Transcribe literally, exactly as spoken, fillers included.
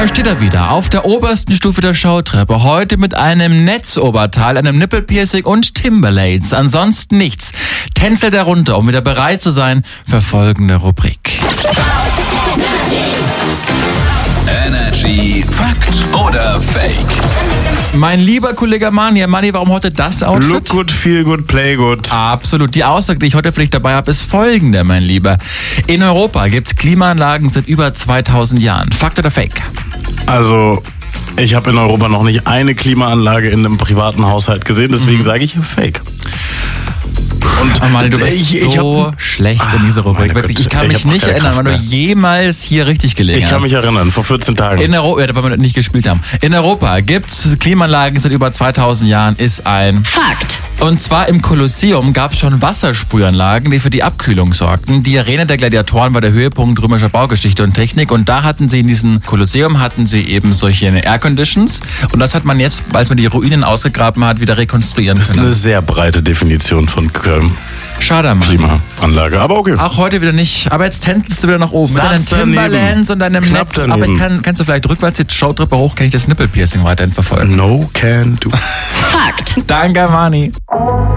Da steht er wieder, auf der obersten Stufe der Showtreppe. Heute mit einem Netzoberteil, einem Nippelpiercing und Timberlanes. Ansonsten nichts. Tänzelt er runter, um wieder bereit zu sein für folgende Rubrik. Energy Fakt oder Fake? Mein lieber Kollege Mani, Mani, warum heute das Outfit? Look good, feel good, play good. Absolut. Die Aussage, die ich heute für dich dabei habe, ist folgende, mein Lieber. In Europa gibt es Klimaanlagen seit über zweitausend Jahren. Fakt oder Fake? Also, ich habe in Europa noch nicht eine Klimaanlage in einem privaten Haushalt gesehen, deswegen mhm. sage ich Fake. Und oh Mann, du bist ich, ich so hab, schlecht in dieser Rubrik. Wirklich, ich kann ich mich nicht erinnern, wann du jemals hier richtig gelegen hast. Ich kann mich erinnern, vor vierzehn Tagen. In Europa, ja, weil wir nicht gespielt haben. In Europa gibt's Klimaanlagen seit über zweitausend Jahren, ist ein Fakt. Und zwar im Kolosseum gab es schon Wassersprühanlagen, die für die Abkühlung sorgten. Die Arena der Gladiatoren war der Höhepunkt römischer Baugeschichte und Technik. Und da hatten sie in diesem Kolosseum hatten sie eben solche Air-Conditions. Und das hat man jetzt, als man die Ruinen ausgegraben hat, wieder rekonstruieren können. Das ist können. eine sehr breite Definition von Köln. Schade, Mann. Klimaanlage, aber okay. Auch heute wieder nicht. Aber jetzt tänzelst du wieder nach oben. Satz mit deinen Timberlands und deinem Knapp Netz. daneben. Aber kann, kannst du vielleicht rückwärts die Showtreppe hoch, kann ich das Nippelpiercing weiterhin verfolgen? No can do. Fakt. Danke, Mani.